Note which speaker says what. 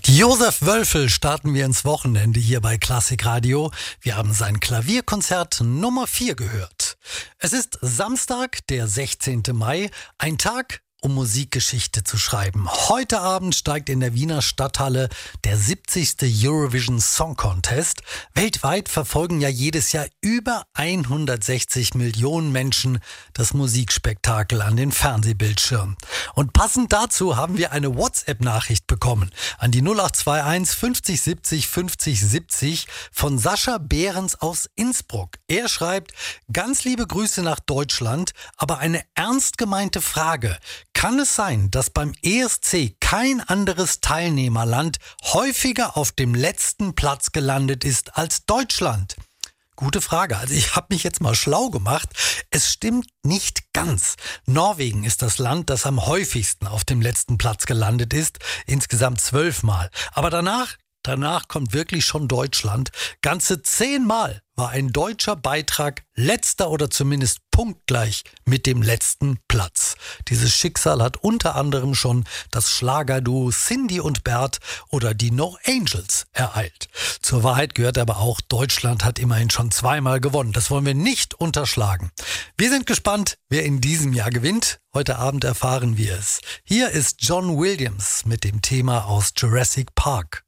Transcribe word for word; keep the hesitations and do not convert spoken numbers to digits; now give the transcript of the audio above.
Speaker 1: Josef Wölfel starten wir ins Wochenende hier bei Klassik Radio. Wir haben sein Klavierkonzert Nummer vier gehört. Es ist Samstag, der sechzehnte Mai, ein Tag, um Musikgeschichte zu schreiben. Heute Abend steigt in der Wiener Stadthalle der siebzigste Eurovision Song Contest. Weltweit verfolgen ja jedes Jahr über hundertsechzig Millionen Menschen das Musikspektakel an den Fernsehbildschirmen. Und passend dazu haben wir eine WhatsApp-Nachricht bekommen an die null acht zwei eins fünfzig siebzig fünfzig siebzig von Sascha Behrens aus Innsbruck. Er schreibt: Ganz liebe Grüße nach Deutschland, aber eine ernst gemeinte Frage. Kann es sein, dass beim E S C kein anderes Teilnehmerland häufiger auf dem letzten Platz gelandet ist als Deutschland? Gute Frage. Also ich habe mich jetzt mal schlau gemacht. Es stimmt nicht ganz. Norwegen ist das Land, das am häufigsten auf dem letzten Platz gelandet ist. Insgesamt zwölfmal. Aber danach, danach kommt wirklich schon Deutschland. Ganze zehnmal war ein deutscher Beitrag letzter oder zumindest punktgleich mit dem letzten Platz. Dieses Schicksal hat unter anderem schon das Schlagerduo Cindy und Bert oder die No Angels ereilt. Zur Wahrheit gehört aber auch, Deutschland hat immerhin schon zweimal gewonnen. Das wollen wir nicht unterschlagen. Wir sind gespannt, wer in diesem Jahr gewinnt. Heute Abend erfahren wir es. Hier ist John Williams mit dem Thema aus Jurassic Park.